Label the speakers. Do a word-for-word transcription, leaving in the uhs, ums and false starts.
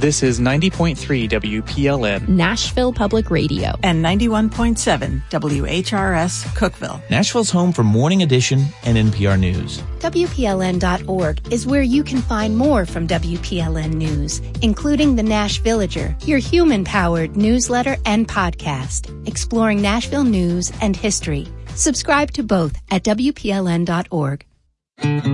Speaker 1: This is ninety point three W P L N,
Speaker 2: Nashville Public Radio,
Speaker 3: and ninety-one point seven W H R S, Cookeville.
Speaker 4: Nashville's home for Morning Edition and N P R News.
Speaker 5: W P L N dot org is where you can find more from W P L N News, including the Nash Villager, your human-powered newsletter and podcast, exploring Nashville news and history. Subscribe to both at W P L N dot org.